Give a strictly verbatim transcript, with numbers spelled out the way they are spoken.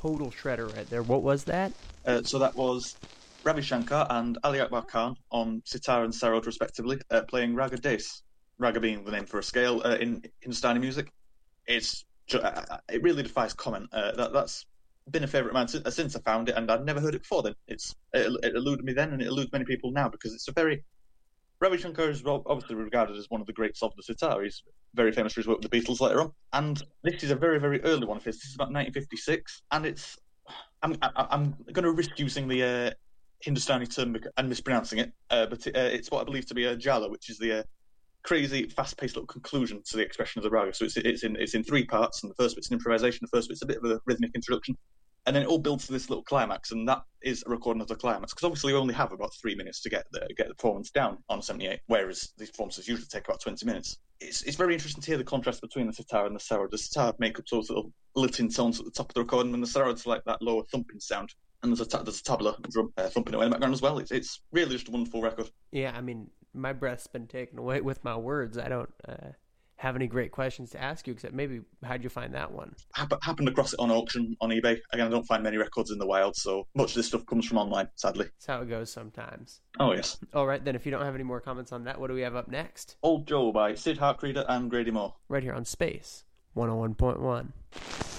total shredder right there. What was that? Uh, so that was Ravi Shankar and Ali Akbar Khan on sitar and sarod, respectively, uh, playing Raga Des. Raga being the name for a scale uh, in Hindustani music. It's uh, it really defies comment. Uh, that that's been a favourite of mine since, since I found it, and I'd never heard it before. Then it's it, it eluded me then, and it eludes many people now because it's a very Ravi Shankar is obviously regarded as one of the greats of the sitar. He's very famous for his work with the Beatles later on, and this is a very very early one of his. This is about nineteen fifty-six, and it's I'm I, I'm going to risk using the uh, Hindustani term and mispronouncing it, uh, but it, uh, it's what I believe to be a jala, which is the uh, crazy, fast-paced little conclusion to the expression of the raga. So it's it's in it's in three parts, and the first bit's an improvisation. The first bit's a bit of a rhythmic introduction, and then it all builds to this little climax, and that is a recording of the climax. Because obviously we only have about three minutes to get the get the performance down on seventy-eight, whereas these performances usually take about twenty minutes. It's it's very interesting to hear the contrast between the sitar and the sarod. The sitar make up those little lilting tones at the top of the recording, and the sarod's like that lower thumping sound. And there's a ta- there's a tabla drum uh, thumping away in the background as well. It's it's really just a wonderful record. Yeah, I mean, my breath's been taken away with my words. I don't uh, have any great questions to ask you, except maybe how'd you find that one? Happ- happened across it on auction on eBay. Again, I don't find many records in the wild, so much of this stuff comes from online, sadly. That's how it goes sometimes. Oh, yes. All right, then, if you don't have any more comments on that, what do we have up next? Old Joe by Sid Hartreader and Grady Moore. Right here on Space one oh one point one.